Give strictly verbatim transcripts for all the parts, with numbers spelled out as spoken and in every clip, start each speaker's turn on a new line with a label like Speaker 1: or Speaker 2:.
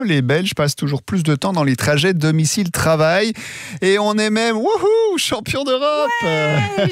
Speaker 1: Les Belges passent toujours plus de temps dans les trajets domicile-travail et on est même wouhou, champion d'Europe.
Speaker 2: Ouais,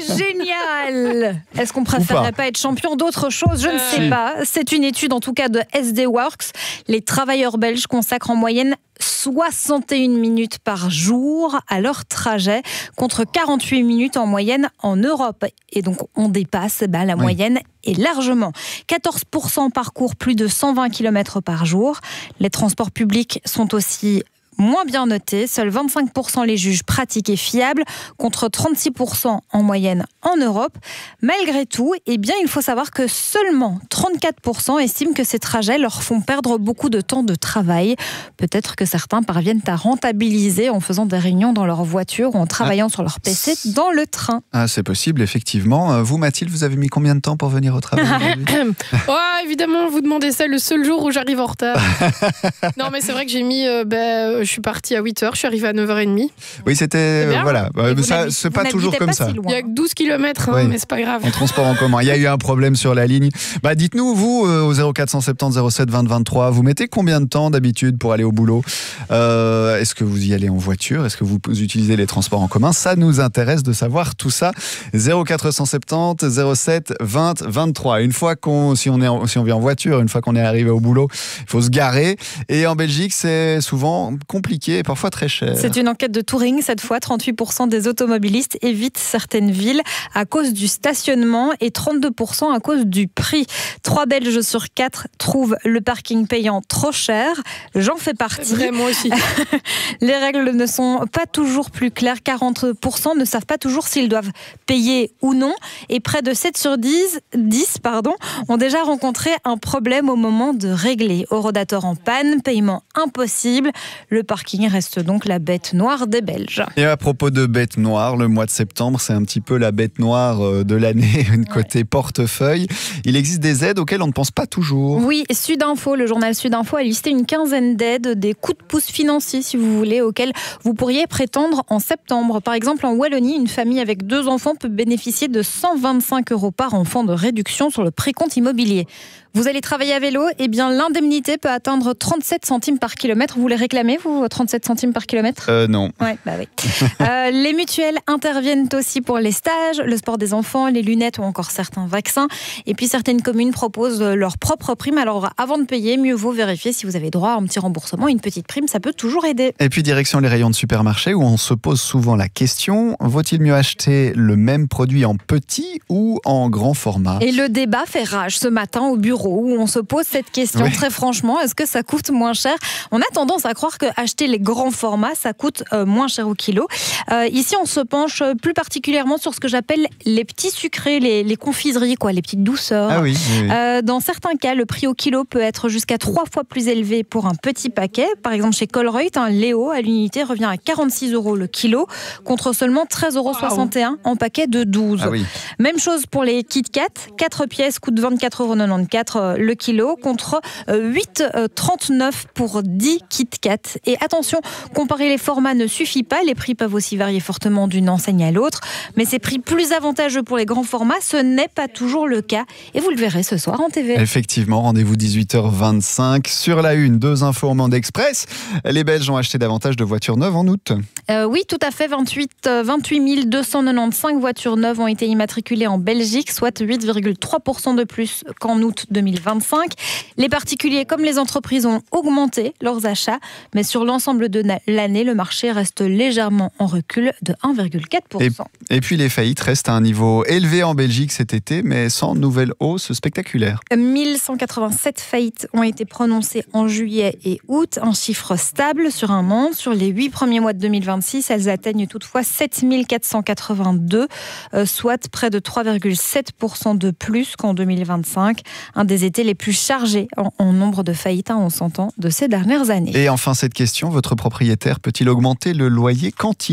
Speaker 2: génial. Est-ce qu'on préférerait pas. pas être champion d'autre chose? Je ne sais
Speaker 1: si.
Speaker 2: pas. C'est une étude en tout cas de S D Works. Les travailleurs belges consacrent en moyenne soixante et une minutes par jour à leur trajet contre quarante-huit minutes en moyenne en Europe. Et donc on dépasse bah, la oui. moyenne et largement. quatorze pour cent parcourent plus de cent vingt kilomètres par jour. Les transports publics sont aussi moins bien notés. Seuls vingt-cinq pour cent les jugent pratiques et fiables, contre trente-six pour cent en moyenne en Europe. Malgré tout, eh bien, il faut savoir que seulement trente-quatre pour cent estiment que ces trajets leur font perdre beaucoup de temps de travail. Peut-être que certains parviennent à rentabiliser en faisant des réunions dans leur voiture ou en travaillant ah, sur leur P C dans le train.
Speaker 1: Ah, c'est possible, effectivement. Vous, Mathilde, vous avez mis combien de temps pour venir au travail?
Speaker 3: Oh, évidemment, vous demandez ça le seul jour où j'arrive en retard. Non, mais c'est vrai que j'ai mis... Euh, bah, je suis partie à huit heures, je suis arrivée à neuf heures trente.
Speaker 1: Oui, c'était... Euh, voilà. Mais ça, c'est pas toujours comme
Speaker 2: pas
Speaker 1: ça.
Speaker 2: Si loin.
Speaker 3: Il y a que douze kilomètres, hein, oui. mais c'est pas grave.
Speaker 1: En transport en commun. Il y a eu un problème sur la ligne. Bah, dites-nous, vous, euh, au zéro quatre cent soixante-dix zéro sept vingt vingt-trois, vous mettez combien de temps d'habitude pour aller au boulot? euh, Est-ce que vous y allez en voiture? Est-ce que vous utilisez les transports en commun? Ça nous intéresse de savoir tout ça. zéro quatre cent soixante-dix zéro sept vingt vingt-trois. Une fois qu'on, si on est en, si on vient en voiture, une fois qu'on est arrivé au boulot, il faut se garer. Et en Belgique, c'est souvent compliqué et parfois très cher.
Speaker 2: C'est une enquête de Touring cette fois. trente-huit pour cent des automobilistes évitent certaines villes à cause du stationnement et trente-deux pour cent à cause du prix. Trois Belges sur quatre trouvent le parking payant trop cher. J'en fais partie.
Speaker 3: C'est vrai, moi aussi.
Speaker 2: Les règles ne sont pas toujours plus claires. quarante pour cent ne savent pas toujours s'ils doivent payer ou non. Et près de sept sur dix, dix pardon, ont déjà rencontré un problème au moment de régler. Horodator en panne, paiement impossible. Le parking reste donc la bête noire des Belges.
Speaker 1: Et à propos de bête noire, le mois de septembre, c'est un petit peu la bête noire de l'année, une côté ouais. portefeuille. Il existe des aides auxquelles on ne pense pas toujours.
Speaker 2: Oui, Sudinfo, le journal Sudinfo a listé une quinzaine d'aides, des coups de pouce financiers, si vous voulez, auxquels vous pourriez prétendre en septembre. Par exemple, en Wallonie, une famille avec deux enfants peut bénéficier de cent vingt-cinq euros par enfant de réduction sur le précompte immobilier. Vous allez travailler à vélo, eh bien l'indemnité peut atteindre trente-sept centimes par kilomètre. Vous les réclamez, vous, trente-sept centimes par kilomètre?
Speaker 1: Euh, non.
Speaker 2: Ouais, bah oui. euh, les mutuelles interviennent aussi pour les stages, le sport des enfants, les lunettes ou encore certains vaccins. Et puis certaines communes proposent leur propre prime. Alors avant de payer, mieux vaut vérifier si vous avez droit à un petit remboursement. Une petite prime, ça peut toujours aider.
Speaker 1: Et puis direction les rayons de supermarché où on se pose souvent la question, vaut-il mieux acheter le même produit en petit ou en grand format?
Speaker 2: Et le débat fait rage ce matin au bureau, où on se pose cette question. Oui. Très franchement, est-ce que ça coûte moins cher? On a tendance à croire que acheter les grands formats, ça coûte euh, moins cher au kilo. Euh, ici, on se penche plus particulièrement sur ce que j'appelle les petits sucrés, les, les confiseries, quoi, les petites douceurs.
Speaker 1: Ah oui, oui, oui.
Speaker 2: Euh, dans certains cas, le prix au kilo peut être jusqu'à trois fois plus élevé pour un petit paquet. Par exemple, chez Colruyt, un Léo à l'unité revient à quarante-six euros le kilo, contre seulement treize euros soixante et un en paquet de douze.
Speaker 1: Ah oui.
Speaker 2: Même chose pour les Kit Kat. quatre pièces coûtent vingt-quatre euros quatre-vingt-quatorze le kilo contre huit euros trente-neuf pour dix Kit Kat. Et attention, comparer les formats ne suffit pas. Les prix peuvent aussi varier fortement d'une enseigne à l'autre. Mais ces prix plus avantageux pour les grands formats, ce n'est pas toujours le cas. Et vous le verrez ce soir en T V.
Speaker 1: Effectivement, rendez-vous dix-huit heures vingt-cinq. Sur la une, deux infos en Monde Express. Les Belges ont acheté davantage de voitures neuves en août.
Speaker 2: Euh, oui, tout à fait. vingt-huit, vingt-huit mille deux cent quatre-vingt-quinze voitures neuves ont été immatriculées en Belgique, soit huit virgule trois pour cent de plus qu'en août deux mille vingt-cinq. Les particuliers comme les entreprises ont augmenté leurs achats, mais sur l'ensemble de l'année, le marché reste légèrement en recul de un virgule quatre pour cent.
Speaker 1: Et, et puis les faillites restent à un niveau élevé en Belgique cet été, mais sans nouvelle hausse spectaculaire.
Speaker 2: mille cent quatre-vingt-sept faillites ont été prononcées en juillet et août, un chiffre stable sur un an. Sur les huit premiers mois de deux mille vingt-six, elles atteignent toutefois sept mille quatre cent quatre-vingt-deux, euh, soit près de trois virgule sept pour cent de plus qu'en deux mille vingt-cinq. Un des étés les plus chargés en, en nombre de faillites, hein, on s'entend, de ces dernières années.
Speaker 1: Et enfin cette question, votre propriétaire peut-il augmenter le loyer quand il veut ?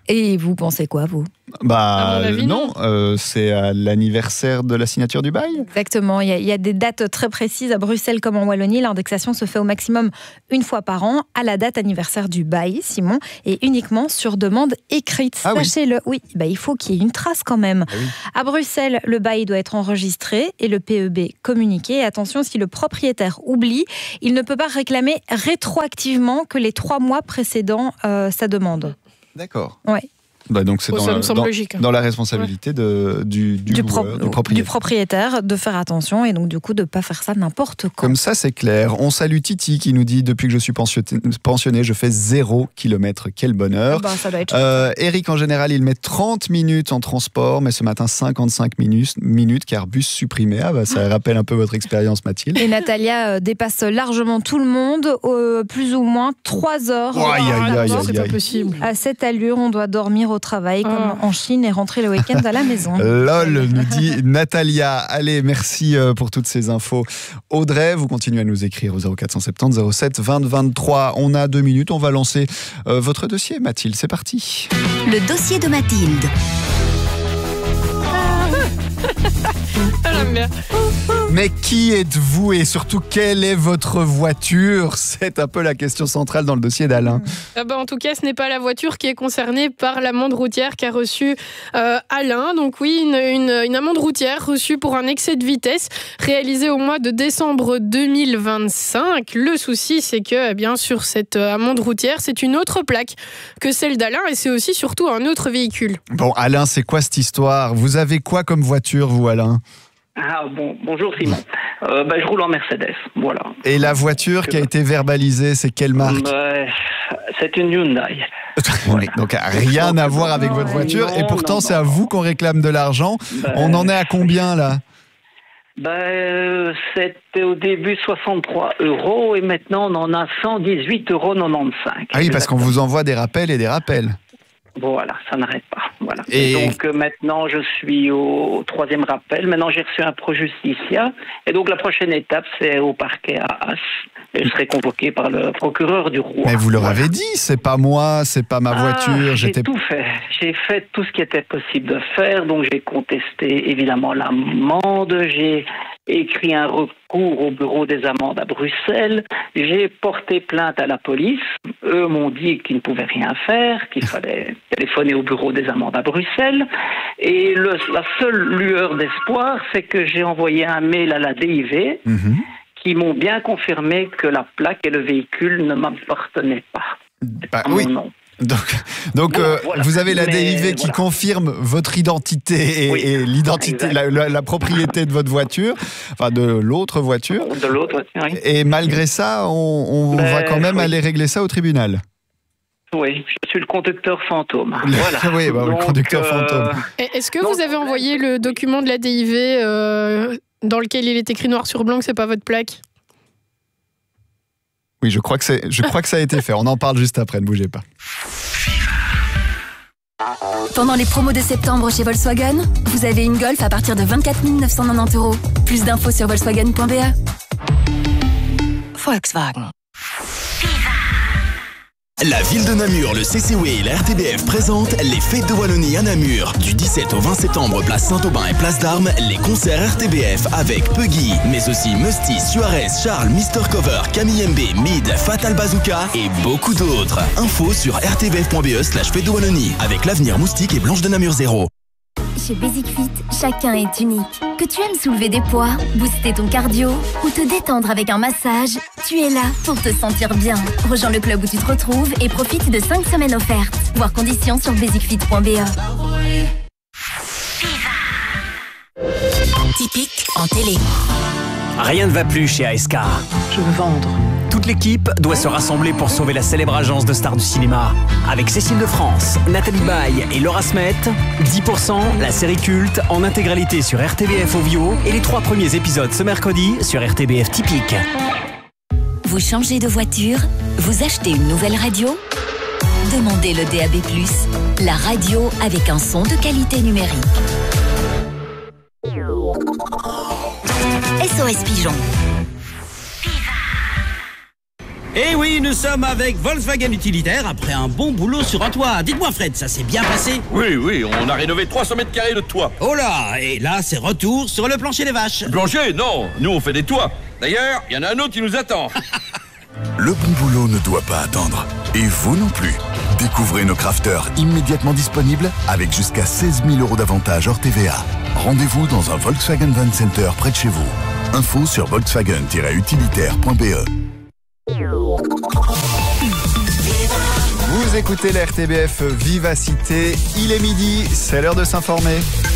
Speaker 2: Et vous pensez quoi, vous ?
Speaker 1: Bah
Speaker 3: À mon avis,
Speaker 1: non, euh, c'est à l'anniversaire de la signature du bail.
Speaker 2: Exactement, il y, a, il y a des dates très précises à Bruxelles comme en Wallonie. L'indexation se fait au maximum une fois par an à la date anniversaire du bail, Simon, et uniquement sur demande écrite.
Speaker 1: Ah oui.
Speaker 2: Sachez-le, oui, bah, il faut qu'il y ait une trace quand même.
Speaker 1: Ah oui.
Speaker 2: À Bruxelles, le bail doit être enregistré et le P E B communiqué. Et attention, si le propriétaire oublie, il ne peut pas réclamer rétroactivement que les trois mois précédant euh, sa demande.
Speaker 1: D'accord.
Speaker 2: Ouais.
Speaker 1: Bah donc c'est
Speaker 3: Oh,
Speaker 1: dans,
Speaker 3: ça
Speaker 1: la,
Speaker 3: me semble
Speaker 1: dans,
Speaker 3: logique.
Speaker 1: dans la responsabilité de, du, du,
Speaker 2: Du,
Speaker 1: loueur,
Speaker 2: pro-
Speaker 1: du propriétaire.
Speaker 2: du propriétaire de faire attention et donc du coup de ne pas faire ça n'importe quand.
Speaker 1: Comme ça, c'est clair. On salue Titi qui nous dit « Depuis que je suis pensionné, pensionné je fais zéro kilomètre. Quel bonheur
Speaker 2: Bah, ça doit être
Speaker 1: euh, !» Eric, en général, il met trente minutes en transport, mais ce matin, cinquante-cinq minutes, minutes car bus supprimé. Ah bah, ça rappelle un peu votre expérience, Mathilde.
Speaker 2: Et Natalia euh, dépasse largement tout le monde, euh, plus ou moins trois heures.
Speaker 1: Oh, aïe, aïe, aïe,
Speaker 3: non,
Speaker 1: aïe,
Speaker 3: c'est pas
Speaker 1: aïe.
Speaker 3: possible.
Speaker 2: À cette allure, on doit dormir au travail comme
Speaker 3: Oh.
Speaker 2: en Chine et rentrer le week-end à la maison.
Speaker 1: Lol, nous dit Natalia. Allez, merci pour toutes ces infos. Audrey, vous continuez à nous écrire au zéro quatre cent soixante-dix zéro sept vingt vingt-trois. On a deux minutes, on va lancer euh, votre dossier, Mathilde. C'est parti.
Speaker 4: Le dossier de Mathilde.
Speaker 3: Ah, j'aime bien.
Speaker 1: Mais qui êtes-vous et surtout quelle est votre voiture ? C'est un peu la question centrale dans le dossier d'Alain.
Speaker 3: Ah bah, en tout cas, ce n'est pas la voiture qui est concernée par l'amende routière qu'a reçue euh, Alain. Donc oui, une, une, une amende routière reçue pour un excès de vitesse réalisé au mois de décembre deux mille vingt-cinq. Le souci, c'est que eh bien sur cette amende routière, c'est une autre plaque que celle d'Alain et c'est aussi surtout un autre véhicule.
Speaker 1: Bon, Alain, c'est quoi cette histoire ? Vous avez quoi comme voiture, vous, Alain ?
Speaker 5: Ah bon, bonjour Simon. Euh, bah, je roule en Mercedes, voilà.
Speaker 1: Et la voiture qui a été verbalisée, c'est quelle marque ?
Speaker 5: Bah, c'est une Hyundai.
Speaker 1: Oui, donc rien à voir avec votre voiture.
Speaker 5: Non,
Speaker 1: Et pourtant,
Speaker 5: non,
Speaker 1: c'est à
Speaker 5: non.
Speaker 1: vous qu'on réclame de l'argent.
Speaker 5: Bah,
Speaker 1: On en est à combien, là ?
Speaker 5: Bah, euh, c'était au début soixante-trois euros et maintenant on en a cent dix-huit euros quatre-vingt-quinze.
Speaker 1: Ah oui, parce qu'on vous envoie des rappels et des rappels.
Speaker 5: Voilà, ça n'arrête pas. Voilà.
Speaker 1: Et-
Speaker 5: Et donc euh, maintenant je suis au troisième rappel. Maintenant j'ai reçu un pro justicia. Et donc la prochaine étape c'est au parquet à As. Et je serai convoqué par le procureur du roi.
Speaker 1: Mais vous leur
Speaker 5: Voilà.
Speaker 1: avez dit, c'est pas moi, c'est pas ma voiture.
Speaker 5: Ah, j'ai
Speaker 1: J'étais
Speaker 5: tout fait. J'ai fait tout ce qui était possible de faire. Donc j'ai contesté évidemment l'amende. J'ai écrit un recours au bureau des amendes à Bruxelles. J'ai porté plainte à la police. Eux m'ont dit qu'ils ne pouvaient rien faire, qu'il fallait téléphoner au bureau des amendes à Bruxelles. Et le, la seule lueur d'espoir, c'est que j'ai envoyé un mail à la D I V
Speaker 1: Mhm.
Speaker 5: qui m'ont bien confirmé que la plaque et le véhicule ne m'appartenaient pas.
Speaker 1: Bah
Speaker 5: À mon
Speaker 1: oui.
Speaker 5: nom.
Speaker 1: Donc, donc
Speaker 5: Voilà,
Speaker 1: euh,
Speaker 5: voilà.
Speaker 1: vous avez la
Speaker 5: Mais
Speaker 1: D I V qui
Speaker 5: voilà.
Speaker 1: confirme votre identité et,
Speaker 5: Oui,
Speaker 1: et l'identité, la,
Speaker 5: exact.
Speaker 1: la- la propriété de votre voiture, enfin de l'autre voiture.
Speaker 5: De l'autre, oui.
Speaker 1: Et malgré ça, on, on
Speaker 5: Ben,
Speaker 1: va quand même
Speaker 5: oui.
Speaker 1: aller régler ça au tribunal.
Speaker 5: Oui, je suis le conducteur fantôme. Voilà.
Speaker 1: Oui, bah, le
Speaker 5: Donc,
Speaker 1: conducteur fantôme.
Speaker 3: Et Est-ce que
Speaker 5: Donc,
Speaker 3: vous avez envoyé le document de la D I V euh, dans lequel il est écrit noir sur blanc que c'est pas votre plaque ?
Speaker 1: Oui, je crois que c'est, je crois que ça a été fait. On en parle juste après. Ne bougez pas.
Speaker 4: Pendant les promos de septembre chez Volkswagen, vous avez une Golf à partir de vingt-quatre mille neuf cent quatre-vingt-dix euros. Plus d'infos sur volkswagen point b e. Volkswagen.
Speaker 6: La ville de Namur, le C C W et la R T B F présentent les Fêtes de Wallonie à Namur. Du dix-sept au vingt septembre, place Saint-Aubin et place d'Armes, les concerts R T B F avec Puggy, mais aussi Musty, Suarez, Charles, mister Cover, Camille M B, Mid, Fatal Bazooka et beaucoup d'autres. Info sur r t b f point b e slash Fêtes de Wallonie avec l'avenir moustique et Blanche de Namur zéro.
Speaker 4: Chez Basic Fit, chacun est unique. Que tu aimes soulever des poids, booster ton cardio ou te détendre avec un massage, tu es là pour te sentir bien. Rejoins le club où tu te retrouves et profite de cinq semaines offertes. Voir conditions sur basic fit point b e. Typique en télé.
Speaker 7: Rien ne va plus chez A S K.
Speaker 8: Je veux vendre.
Speaker 7: Toute l'équipe doit se rassembler pour sauver la célèbre agence de stars du cinéma. Avec Cécile de France, Nathalie Baye et Laura Smet, dix pour cent, la série culte, en intégralité sur R T B F Ovio et les trois premiers épisodes ce mercredi sur R T B F Typique.
Speaker 4: Vous changez de voiture? Vous achetez une nouvelle radio? Demandez le D A B plus, la radio avec un son de qualité numérique. S O S Pigeon.
Speaker 8: Eh oui, nous sommes avec Volkswagen Utilitaire après un bon boulot sur un toit. Dites-moi Fred, ça s'est bien passé?
Speaker 9: Oui, oui, on a rénové trois cents mètres carrés de toit.
Speaker 8: Oh là, et là c'est retour sur le plancher des vaches.
Speaker 9: Plancher? Non, nous on fait des toits. D'ailleurs, il y en a un autre qui nous attend.
Speaker 10: Le bon boulot ne doit pas attendre. Et vous non plus. Découvrez nos crafters immédiatement disponibles avec jusqu'à seize mille euros d'avantages hors T V A. Rendez-vous dans un Volkswagen Van Center près de chez vous. Info sur volkswagen tiret utilitaire point b e.
Speaker 1: Vous écoutez la R T B F Vivacité. Il est midi, c'est l'heure de s'informer.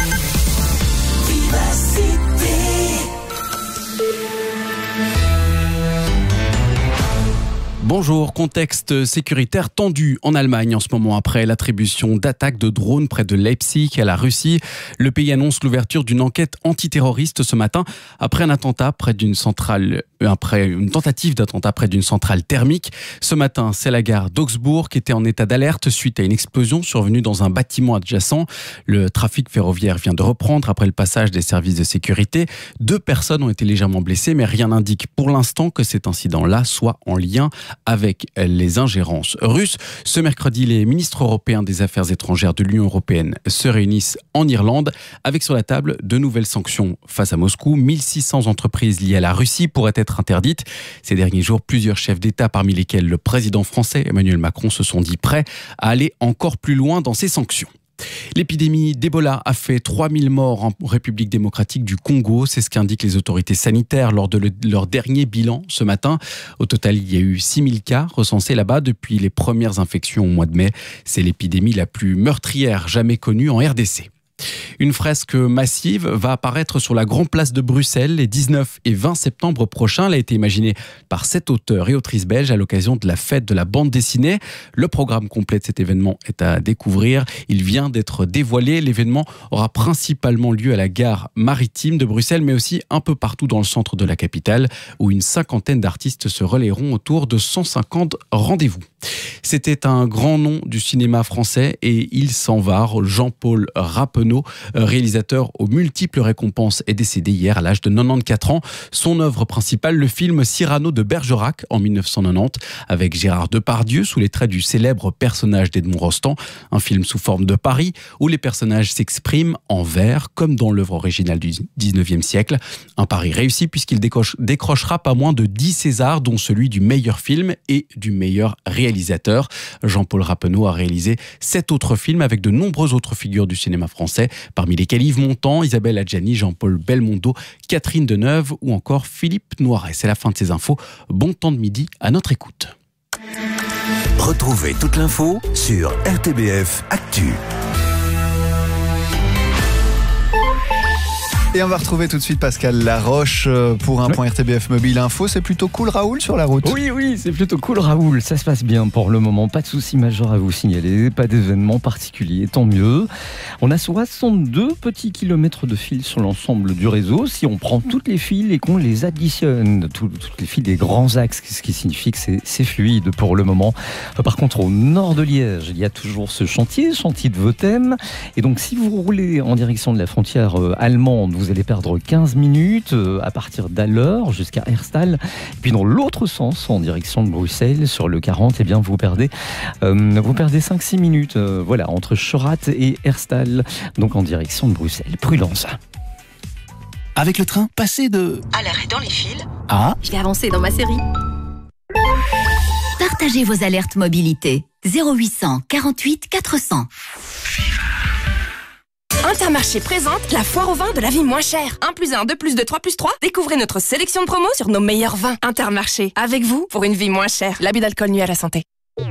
Speaker 11: Bonjour, contexte sécuritaire tendu en Allemagne en ce moment après l'attribution d'attaques de drones près de Leipzig à la Russie. Le pays annonce l'ouverture d'une enquête antiterroriste ce matin après un attentat près d'une centrale, après une tentative d'attentat près d'une centrale thermique. Ce matin, c'est la gare d'Augsbourg qui était en état d'alerte suite à une explosion survenue dans un bâtiment adjacent. Le trafic ferroviaire vient de reprendre après le passage des services de sécurité. Deux personnes ont été légèrement blessées, mais rien n'indique pour l'instant que cet incident-là soit en lien avec les ingérences russes. Ce mercredi, les ministres européens des Affaires étrangères de l'Union européenne se réunissent en Irlande avec sur la table de nouvelles sanctions face à Moscou. mille six cents entreprises liées à la Russie pourraient être interdites. Ces derniers jours, plusieurs chefs d'État, parmi lesquels le président français Emmanuel Macron, se sont dit prêts à aller encore plus loin dans ces sanctions. L'épidémie d'Ebola a fait trois mille morts en République démocratique du Congo. C'est ce qu'indiquent les autorités sanitaires lors de le, leur dernier bilan ce matin. Au total, il y a eu six mille cas recensés là-bas depuis les premières infections au mois de mai. C'est l'épidémie la plus meurtrière jamais connue en R D C. Une fresque massive va apparaître sur la Grande Place de Bruxelles les dix-neuf et vingt septembre prochains. Elle a été imaginée par sept auteurs et autrices belges à l'occasion de la fête de la bande dessinée. Le programme complet de cet événement est à découvrir. Il vient d'être dévoilé. L'événement aura principalement lieu à la gare maritime de Bruxelles, mais aussi un peu partout dans le centre de la capitale, où une cinquantaine d'artistes se relayeront autour de cent cinquante rendez-vous. C'était un grand nom du cinéma français et il s'en va. Jean-Paul Rappeneau, réalisateur aux multiples récompenses, est décédé hier à l'âge de quatre-vingt-quatorze ans. Son œuvre principale, le film Cyrano de Bergerac en mille neuf cent quatre-vingt-dix, avec Gérard Depardieu sous les traits du célèbre personnage d'Edmond Rostand. Un film sous forme de Paris où les personnages s'expriment en vers comme dans l'œuvre originale du dix-neuvième siècle. Un pari réussi puisqu'il décroche, décrochera pas moins de dix Césars, dont celui du meilleur film et du meilleur réalisateur. Jean-Paul Rappeneau a réalisé sept autres films avec de nombreuses autres figures du cinéma français, parmi lesquels Yves Montand, Isabelle Adjani, Jean-Paul Belmondo, Catherine Deneuve ou encore Philippe Noiret. C'est la fin de ces infos. Bon temps de midi à notre écoute.
Speaker 10: Retrouvez toute l'info sur R T B F Actu.
Speaker 1: Et on va retrouver tout de suite Pascal Laroche pour un oui. point R T B F Mobile Info. C'est plutôt cool, Raoul, sur la route?
Speaker 12: Oui, oui, c'est plutôt cool, Raoul. Ça se passe bien pour le moment. Pas de soucis majeurs à vous signaler. Pas d'événements particuliers, tant mieux. On a soixante-deux petits kilomètres de fils sur l'ensemble du réseau. Si on prend toutes les fils et qu'on les additionne, tout, toutes les fils des grands axes, ce qui signifie que c'est, c'est fluide pour le moment. Par contre, au nord de Liège, il y a toujours ce chantier, chantier de Votem. Et donc, si vous roulez en direction de la frontière euh, allemande, vous allez perdre quinze minutes euh, à partir d'Alleur jusqu'à Herstal. Et puis dans l'autre sens, en direction de Bruxelles, sur le quarante, eh bien vous perdez, euh, vous perdez cinq six minutes. Euh, voilà, entre Schorat et Herstal, donc en direction de Bruxelles. Prudence.
Speaker 6: Avec le train, passez de...
Speaker 13: à l'arrêt dans les fils.
Speaker 6: Ah.
Speaker 13: Je vais avancer dans ma série.
Speaker 4: Partagez vos alertes mobilité. zéro huit cent quarante-huit quatre cents.
Speaker 13: Intermarché présente la foire au vin de la vie moins chère. un plus un, deux plus deux, trois plus trois. Découvrez notre sélection de promos sur nos meilleurs vins. Intermarché, avec vous pour une vie moins chère. L'abus d'alcool nuit à la santé.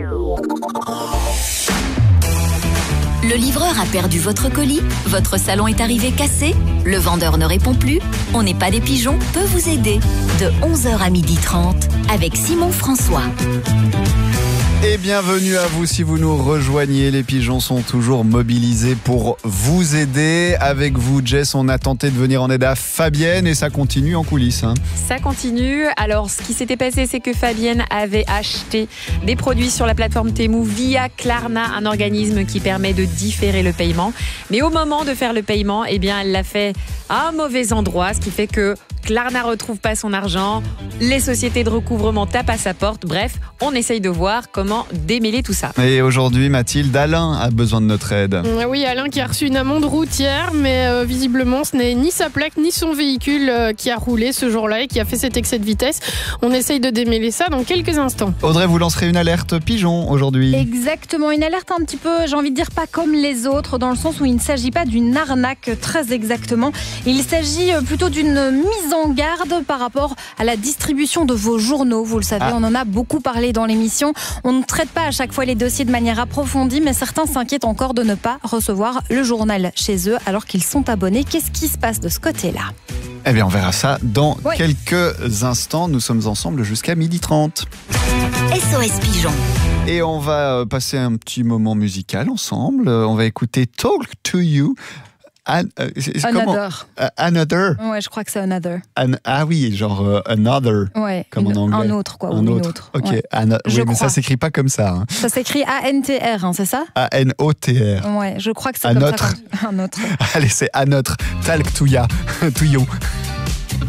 Speaker 4: Le livreur a perdu votre colis? Votre salon est arrivé cassé? Le vendeur ne répond plus? On n'est pas des pigeons peut vous aider. De onze heures à midi trente avec Simon François.
Speaker 1: Et bienvenue à vous si vous nous rejoignez. Les pigeons sont toujours mobilisés pour vous aider. Avec vous, Jess, on a tenté de venir en aide à Fabienne et ça continue en coulisses. Hein.
Speaker 14: Ça continue. Alors, ce qui s'était passé, c'est que Fabienne avait acheté des produits sur la plateforme Temu via Klarna, un organisme qui permet de différer le paiement. Mais au moment de faire le paiement, eh bien, elle l'a fait à un mauvais endroit, ce qui fait que Klarna retrouve pas son argent, les sociétés de recouvrement tapent à sa porte. Bref, on essaye de voir comment démêler tout ça.
Speaker 1: Et aujourd'hui, Mathilde, Alain a besoin de notre aide.
Speaker 3: Oui, Alain qui a reçu une amende routière, mais euh, visiblement ce n'est ni sa plaque ni son véhicule euh, qui a roulé ce jour-là et qui a fait cet excès de vitesse. On essaye de démêler ça dans quelques instants.
Speaker 1: Audrey, vous lancerez une alerte pigeon aujourd'hui.
Speaker 2: Exactement, une alerte un petit peu, j'ai envie de dire pas comme les autres, dans le sens où il ne s'agit pas d'une arnaque très exactement. Il s'agit plutôt d'une mise en garde par rapport à la distribution de vos journaux. Vous le savez, ah. on en a beaucoup parlé dans l'émission. On ne traite pas à chaque fois les dossiers de manière approfondie, mais certains s'inquiètent encore de ne pas recevoir le journal chez eux alors qu'ils sont abonnés. Qu'est-ce qui se passe de ce côté-là ?
Speaker 1: Eh bien, on verra ça dans
Speaker 2: oui.
Speaker 1: quelques instants. Nous sommes ensemble jusqu'à midi trente.
Speaker 4: S O S Pigeon.
Speaker 1: Et on va passer un petit moment musical ensemble. On va écouter Talk to You. An, euh,
Speaker 2: another.
Speaker 1: Uh, another.
Speaker 2: Ouais, je crois que c'est Another.
Speaker 1: An, ah oui, genre uh, Another.
Speaker 2: Ouais.
Speaker 1: Comme
Speaker 2: une,
Speaker 1: en anglais.
Speaker 2: Un autre, quoi.
Speaker 1: Un
Speaker 2: ou
Speaker 1: autre.
Speaker 2: Une autre.
Speaker 1: Ok.
Speaker 2: Ouais.
Speaker 1: An-
Speaker 2: je
Speaker 1: oui,
Speaker 2: crois.
Speaker 1: mais ça s'écrit pas comme ça. Hein.
Speaker 2: Ça s'écrit A N T R, hein, c'est ça ?
Speaker 1: A N O T R.
Speaker 2: Ouais, je crois que c'est
Speaker 1: un
Speaker 2: comme
Speaker 1: autre.
Speaker 2: ça. Quand... Un autre.
Speaker 1: Allez, c'est un autre. Talk to ya. To you.